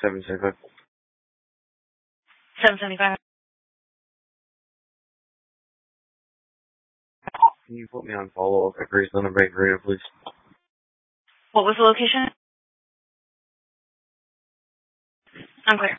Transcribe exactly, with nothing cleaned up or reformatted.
seven seventy-five. seven seventy-five. Can you put me on follow-up at Graceland and Bakery, please? What was the location? I'm clear.